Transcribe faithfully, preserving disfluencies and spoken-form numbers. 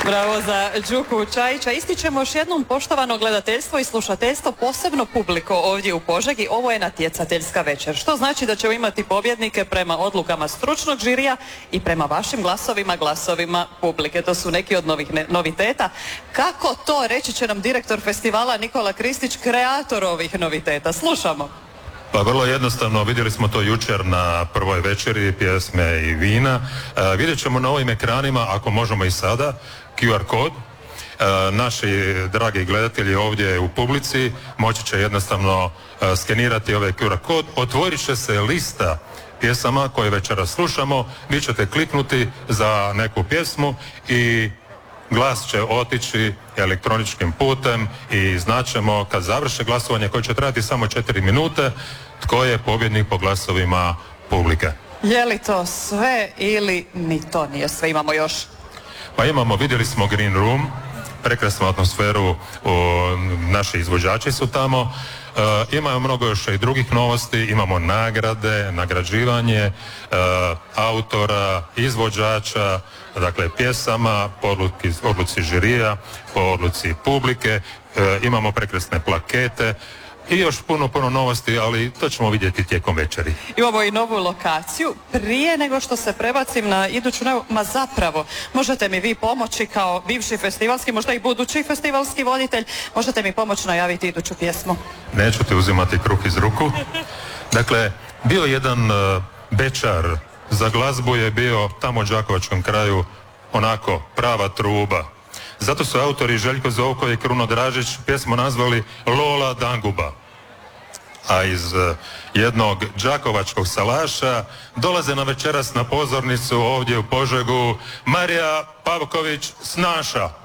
Bravo za Đuku Čajića. Ističemo još jednom poštovano gledateljstvo i slušateljstvo, posebno publiko ovdje u Požegi. Ovo je natjecateljska večer, što znači da ćemo imati pobjednike prema odlukama stručnog žirija i prema vašim glasovima, glasovima publike. To su neki od novih ne, noviteta. Kako to, reći će nam direktor festivala Nikola Kristić, kreator ovih noviteta. Slušamo. Pa vrlo jednostavno, vidjeli smo to jučer na prvoj večeri, pjesme i vina. E, vidjet ćemo na ovim ekranima, ako možemo i sada, Q R kod. E, naši dragi gledatelji ovdje u publici moći će jednostavno e, skenirati ovaj Q R kod. Otvorit će se lista pjesama koje večeras slušamo. Vi ćete kliknuti za neku pjesmu i glas će otići elektroničkim putem i znaćemo kad završe glasovanje koje će trajati samo četiri minute tko je pobjednik po glasovima publike. Je li to sve ili ni to nije sve? Imamo još? Pa imamo, vidjeli smo Green Room, prekrasnu atmosferu, o, naši izvođači su tamo. E, imamo mnogo još i drugih novosti, imamo nagrade, nagrađivanje e, autora, izvođača, dakle pjesama, po odluci, odluci žirija, po odluci publike, e, imamo prekrasne plakete i još puno, puno novosti, ali to ćemo vidjeti tijekom večeri. Imamo i novu lokaciju. Prije nego što se prebacim na iduću novu, ma zapravo, možete mi vi pomoći kao bivši festivalski, možda i budući festivalski voditelj, možete mi pomoći najaviti iduću pjesmu? Neću ti uzimati kruh iz ruku. Dakle, bio jedan uh, bečar, za glazbu je bio tamo u Đakovačkom kraju onako prava truba. Zato su autori Željko Zovko i Kruno Dražić pjesmu nazvali Lola Danguba. A iz uh, jednog đakovačkog salaša dolaze na večeras na pozornicu ovdje u Požegu Marija Pavković Snaša.